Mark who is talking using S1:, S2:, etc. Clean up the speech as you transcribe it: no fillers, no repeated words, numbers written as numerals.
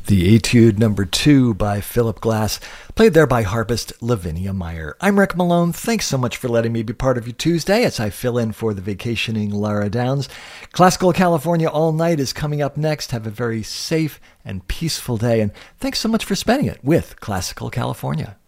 S1: The Etude number 2 by Philip Glass, played there by harpist Lavinia Meyer. I'm Rick Malone. Thanks so much for letting me be part of your Tuesday as I fill in for the vacationing Lara Downs. Classical California All Night is coming up next. Have a very safe and peaceful day, and thanks so much for spending it with Classical California.